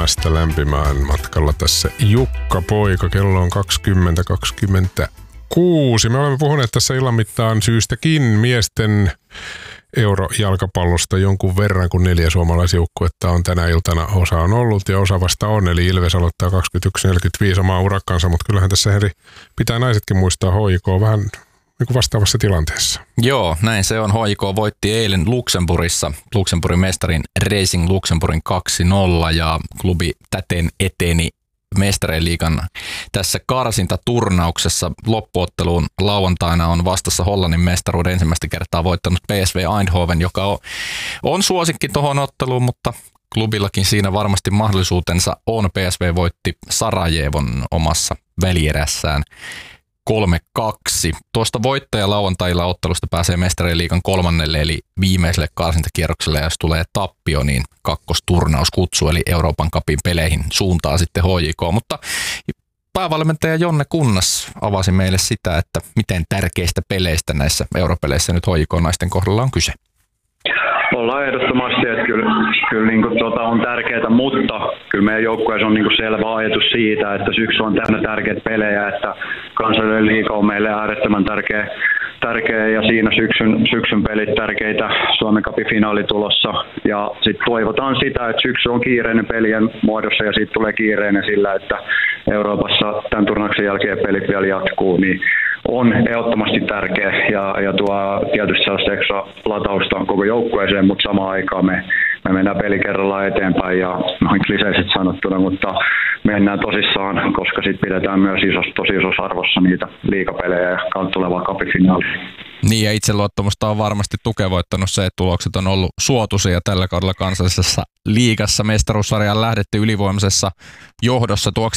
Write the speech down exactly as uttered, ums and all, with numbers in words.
Riihimäestä lämpimään matkalla tässä Jukka Poika. Kello on kaksikymmentä kaksikymmentäkuusi. Me olemme puhuneet tässä illan mittaan syystäkin miesten eurojalkapallosta jonkun verran, kun neljä suomalaisjoukkuetta on tänä iltana. Osa on ollut ja osa vasta on, eli Ilves aloittaa kaksikymmentäyksi neljäkymmentäviisi omaa urakkansa, mutta kyllähän tässä Henri pitää naisetkin muistaa H J K vähän niin kuin vastaavassa tilanteessa. Joo, näin se on. H J K voitti eilen Luxemburgissa Luxemburgin mestarin Racing Luxemburgin kaksi nolla ja klubi täten eteni Mestarien liigan tässä karsintaturnauksessa. Loppuotteluun lauantaina on vastassa Hollannin mestaruuden ensimmäistä kertaa voittanut P S V Eindhoven, joka on, on suosikki tuohon otteluun, mutta klubillakin siinä varmasti mahdollisuutensa on. P S V voitti Sarajevon omassa välierässään kolme kaksi. Tuosta voittaja lauantailla ottelusta pääsee Mestarien liigan kolmannelle eli viimeiselle karsintakierrokselle, ja jos tulee tappio, niin kakkosturnauskutsu eli Euroopan cupin peleihin suuntaa sitten H J K. Mutta päävalmentaja Jonne Kunnas avasi meille sitä, että miten tärkeistä peleistä näissä europeleissä nyt H J K-naisten kohdalla on kyse. Ollaan ehdottomasti, että kyllä, kyllä niin kuin, tota, on tärkeää, mutta kyllä meidän joukkueessa on niin kuin selvä ajatus siitä, että syksy on täynnä tärkeitä pelejä, että kansallinen liiga on meille äärettömän tärkeä, tärkeä ja siinä syksyn, syksyn pelit tärkeitä, Suomen Cupin finaali tulossa, ja sitten toivotaan sitä, että syksy on kiireinen pelien muodossa ja siitä tulee kiireinen sillä, että Euroopassa tämän turnauksen jälkeen pelit vielä jatkuu, niin on ehdottomasti tärkeä ja, ja tuo tietysti sellaista ekstra latausta on koko joukkueeseen, mutta samaan aikaan me, me mennään peli kerrallaan eteenpäin ja noin kliseisesti sanottuna, mutta mennään tosissaan, koska sitten pidetään myös isos, tosi isossa arvossa niitä liigapelejä ja kautta tulevaa cupin-finaalia. Niin, ja itseluottamusta on varmasti tukevoittanut se, että tulokset on ollut suotuisia tällä kaudella kansallisessa liigassa. Mestaruussarjaan lähdetty ylivoimaisessa johdossa. Tuoksi